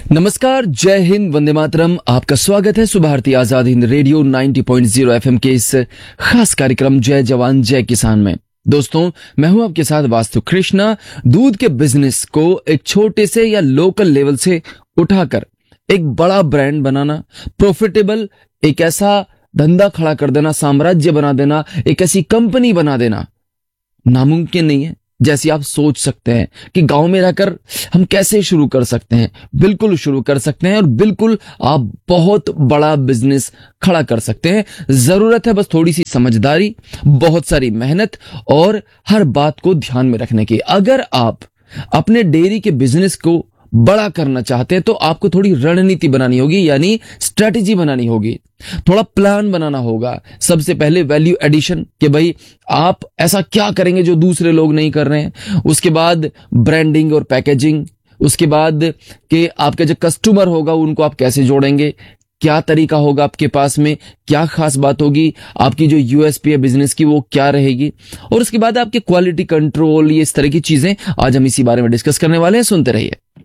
नमस्कार, जय हिंद, वंदे मातरम। आपका स्वागत है सुबह भारती आजाद हिंद रेडियो 90.0 एफएम के इस खास कार्यक्रम जय जवान जय किसान में। दोस्तों, मैं हूं आपके साथ वास्तु कृष्णा। दूध के बिजनेस को एक छोटे से या लोकल लेवल से उठाकर एक बड़ा ब्रांड बनाना, प्रॉफिटेबल एक ऐसा धंधा खड़ा कर देना, साम्राज्य बना देना, एक ऐसी कंपनी बना देना नामुमकिन नहीं है। जैसी आप सोच सकते हैं कि गांव में रहकर हम कैसे शुरू कर सकते हैं, बिल्कुल शुरू कर सकते हैं और बिल्कुल आप बहुत बड़ा बिजनेस खड़ा कर सकते हैं। जरूरत है बस थोड़ी सी समझदारी, बहुत सारी मेहनत और हर बात को ध्यान में रखने की। अगर आप अपने डेयरी के बिजनेस को बड़ा करना चाहते हैं तो आपको थोड़ी रणनीति बनानी होगी, यानी स्ट्रेटेजी बनानी होगी, थोड़ा प्लान बनाना होगा। सबसे पहले वैल्यू एडिशन कि भाई आप ऐसा क्या करेंगे जो दूसरे लोग नहीं कर रहे हैं। उसके बाद ब्रांडिंग और पैकेजिंग। उसके बाद कि आपका जो कस्टमर होगा उनको आप कैसे जोड़ेंगे, क्या तरीका होगा आपके पास में, क्या खास बात होगी, आपकी जो यूएसपी है बिजनेस की वो क्या रहेगी। और उसके बाद आपके क्वालिटी कंट्रोल, ये इस तरह की चीजें आज हम इसी बारे में डिस्कस करने वाले हैं। सुनते रहिए।